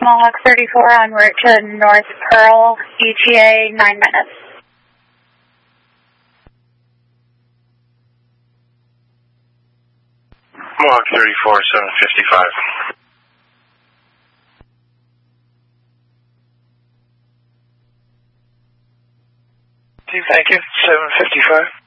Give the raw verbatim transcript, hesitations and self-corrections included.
Mohawk thirty-four en route to North Pearl, E T A, nine minutes. Mohawk thirty-four, seven fifty-five. Thank you, seven fifty-five.